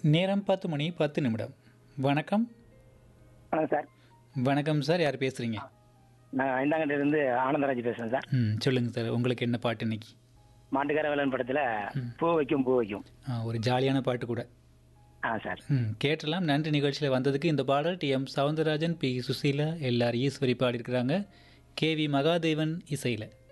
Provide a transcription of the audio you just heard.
நேரம் 10 மணி 10 நிமிடம். வணக்கம். வணக்கம் சார். வணக்கம் சார். யார் பேசுறீங்க? நான் ஐந்தாங்கட்டிலிருந்து ஆனந்தராஜ் பேசுறேன் சார். சொல்லுங்க சார். உங்களுக்கு என்ன பாட்டு இன்னைக்கு? மாட்டுக்கார வேலன் படத்துல பூ வைக்கும் பூ வைக்கும். ஒரு ஜாலியான பாட்டு கூட. சார். கேட்டலாம். நன்றி நிகழ்ச்சியில் வந்ததுக்கு. இந்த பாடல் TM. Soundararajan, B. Susheela, எல்.ஆர். Eswari பாடியிருக்கிறாங்க. KV. Mahadevan இசையில்.